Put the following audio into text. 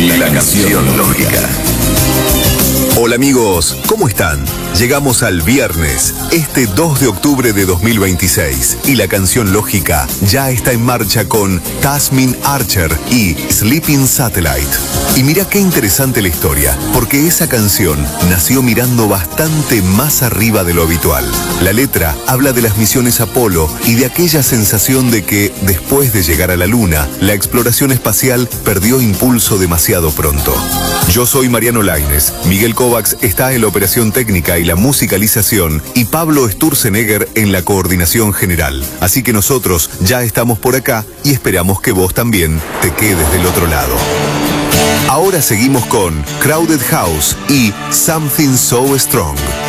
La canción lógica. Hola amigos, ¿cómo están? Llegamos al viernes, este 2 de octubre de 2026, y la canción lógica ya está en marcha con Tasmin Archer y Sleeping Satellite. Y mira qué interesante la historia, porque esa canción nació mirando bastante más arriba de lo habitual. La letra habla de las misiones Apolo y de aquella sensación de que, después de llegar a la Luna, la exploración espacial perdió impulso demasiado pronto. Yo soy Mariano Lainez, Miguel Kovacs está en la operación técnica y la musicalización, y Pablo Sturzenegger en la coordinación general. Así que nosotros ya estamos por acá y esperamos que vos también te quedes del otro lado. Ahora seguimos con Crowded House y Something So Strong.